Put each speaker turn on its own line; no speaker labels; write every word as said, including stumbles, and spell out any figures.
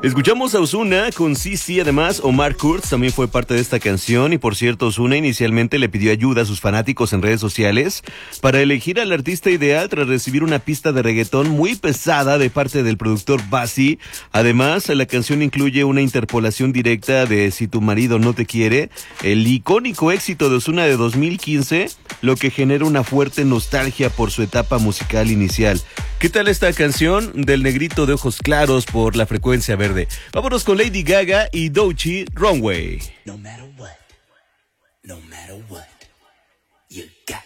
Escuchamos a Ozuna con Sí Sí, además Omar Kurz también fue parte de esta canción y por cierto Ozuna inicialmente le pidió ayuda a sus fanáticos en redes sociales para elegir al artista ideal tras recibir una pista de reggaetón muy pesada de parte del productor Basi. Además, la canción incluye una interpolación directa de Si tu marido no te quiere, el icónico éxito de Ozuna de dos mil quince, lo que genera una fuerte nostalgia por su etapa musical inicial. ¿Qué tal esta canción del negrito de ojos claros por la frecuencia verde? Vámonos con Lady Gaga y Doechii, Runway.
No matter what, no matter what, you got